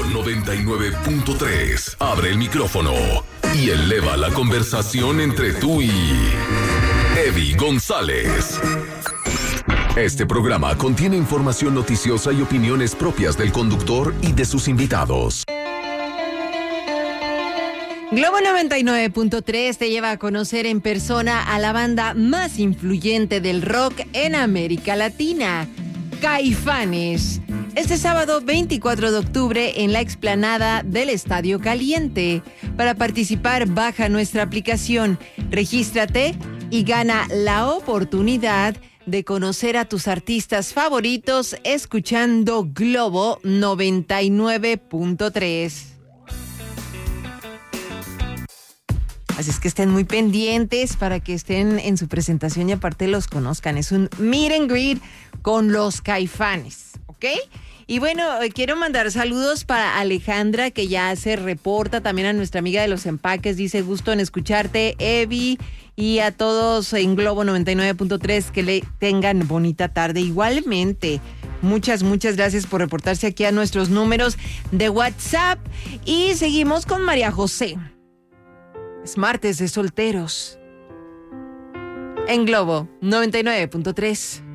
99.3. Abre el micrófono y eleva la conversación entre tú y Eddie González. Este programa contiene información noticiosa y opiniones propias del conductor y de sus invitados. Globo 99.3 te lleva a conocer en persona a la banda más influyente del rock en América Latina, Caifanes. Este sábado 24 de octubre en la explanada del Estadio Caliente. Para participar, baja nuestra aplicación, regístrate y gana la oportunidad de conocer a tus artistas favoritos escuchando Globo 99.3. Así es que estén muy pendientes para que estén en su presentación y aparte los conozcan. Es un meet and greet con los Caifanes, ¿ok? Y bueno, quiero mandar saludos para Alejandra, que ya se reporta, también a nuestra amiga de los empaques, dice gusto en escucharte, Evi, y a todos en Globo 99.3, que le tengan bonita tarde. Igualmente, muchas gracias por reportarse aquí a nuestros números de WhatsApp. Y seguimos con María José. Es martes de solteros en Globo 99.3.